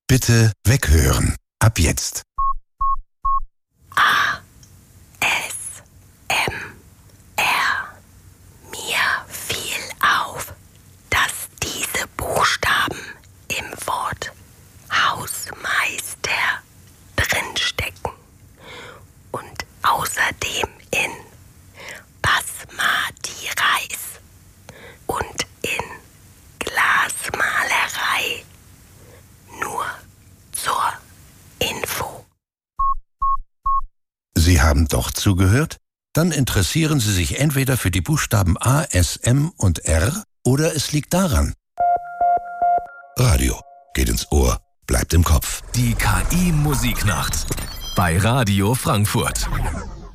Bitte weghören. Ab jetzt. ASMR. Mir fiel auf, dass diese Buchstaben im Wort Hausmeister drinstecken und außerdem in Basmati Reis und in Glasmalerei. Nur zur Info. Sie haben doch zugehört? Dann interessieren Sie sich entweder für die Buchstaben A, S, M und R oder es liegt daran. Radio geht ins Ohr, bleibt im Kopf. Die KI Musiknacht bei Radio Frankfurt.